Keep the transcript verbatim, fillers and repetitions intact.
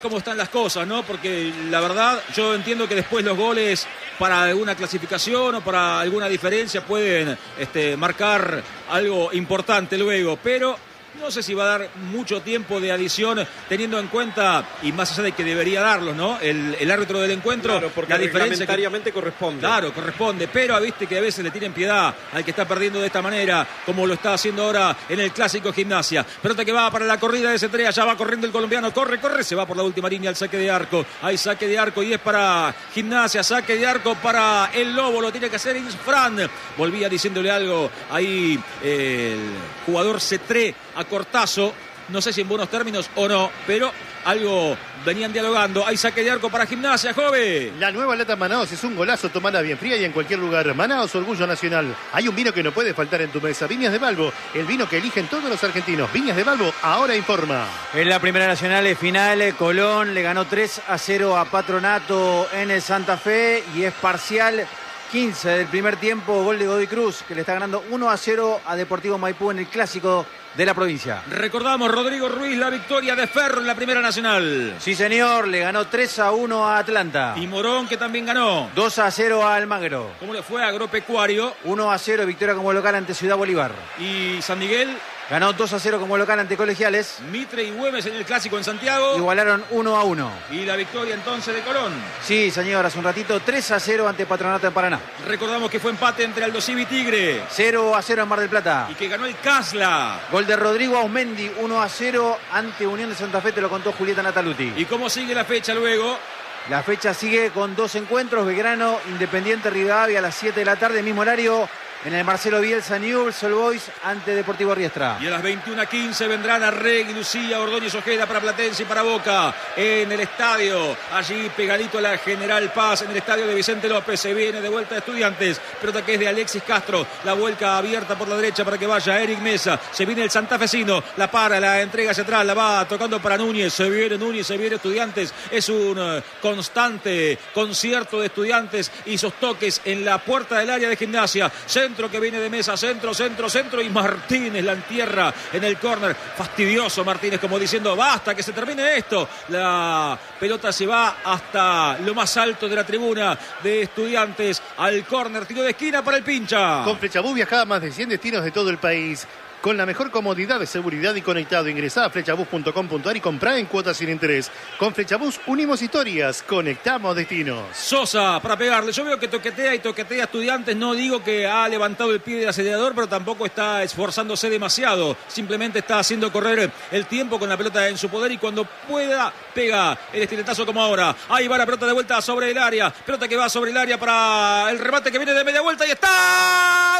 cómo están las cosas, ¿no? Porque la verdad yo entiendo que después los goles para alguna clasificación o para alguna diferencia pueden este, marcar algo importante luego, pero no sé si va a dar mucho tiempo de adición teniendo en cuenta, y más allá de que debería darlos, ¿no? El, el árbitro del encuentro, claro, porque la diferencia reglamentariamente que, corresponde. Claro, corresponde, pero viste que a veces le tienen piedad al que está perdiendo de esta manera, como lo está haciendo ahora en el clásico Gimnasia. Pelota que va para la corrida de Cetrea, ya va corriendo el colombiano, corre, corre, se va por la última línea al saque de arco. Hay saque de arco y es para Gimnasia, saque de arco para el Lobo, lo tiene que hacer Isfran. Volvía diciéndole algo ahí eh, el jugador Cetré a Cortazo, no sé si en buenos términos o no, pero algo venían dialogando. Hay saque de arco para Gimnasia, joven. La nueva lata Manaos es un golazo, tomada bien fría y en cualquier lugar. Manaos, orgullo nacional. Hay un vino que no puede faltar en tu mesa. Viñas de Balbo, el vino que eligen todos los argentinos. Viñas de Balbo, ahora informa. En la Primera Nacional final, Colón le ganó tres a cero a Patronato en el Santa Fe y es parcial quince del primer tiempo, gol de Godoy Cruz, que le está ganando uno a cero a Deportivo Maipú en el clásico de la provincia. Recordamos, Rodrigo Ruiz, la victoria de Ferro en la Primera Nacional. Sí, señor, le ganó tres a uno a Atlanta. Y Morón, que también ganó. dos a cero a Almagro. ¿Cómo le fue a Agropecuario? uno a cero, victoria como local ante Ciudad Bolívar. Y San Miguel ganó dos a cero como local ante Colegiales. Mitre y Güemes en el clásico en Santiago. Igualaron uno a uno. Y la victoria entonces de Colón. Sí, señor, hace un ratito tres a cero ante Patronato de Paraná. Recordamos que fue empate entre Aldosivi y Tigre. cero a cero en Mar del Plata. Y que ganó el Casla. Gol de Rodrigo Ausmendi, uno a cero ante Unión de Santa Fe, te lo contó Julieta Nataluti. ¿Y cómo sigue la fecha luego? La fecha sigue con dos encuentros, Belgrano, Independiente Rivadavia a las siete de la tarde, mismo horario. En el Marcelo Bielsa Newell's Old Boys ante Deportivo Riestra. Y a las veintiuna quince vendrán Arregui, Lucía, Ordóñez, Ojeda para Platense y para Boca. En el estadio, allí pegadito a la General Paz, en el estadio de Vicente López. Se viene de vuelta de Estudiantes. Pelota que es de Alexis Castro. La vuelca abierta por la derecha para que vaya Eric Mesa. Se viene el santafesino. La para, la entrega hacia atrás. La va tocando para Núñez. Se viene Núñez, se viene Estudiantes. Es un uh, constante concierto de Estudiantes y sus toques en la puerta del área de Gimnasia. Centro que viene de Mesa, centro, centro, centro y Martínez la entierra en el córner. Fastidioso Martínez, como diciendo basta, que se termine esto. La pelota se va hasta lo más alto de la tribuna de Estudiantes al córner, tiro de esquina para el Pincha. Con Flechabús viaja a más de cien destinos de todo el país. Con la mejor comodidad de seguridad y conectado. Ingresá a flechabús punto com punto ar y comprá en cuotas sin interés. Con Flechabús unimos historias, conectamos destinos. Sosa para pegarle. Yo veo que toquetea y toquetea a Estudiantes. No digo que ha levantado el pie del acelerador, pero tampoco está esforzándose demasiado. Simplemente está haciendo correr el tiempo con la pelota en su poder y cuando pueda pega el estiletazo como ahora. Ahí va la pelota de vuelta sobre el área. Pelota que va sobre el área para el remate que viene de media vuelta y está...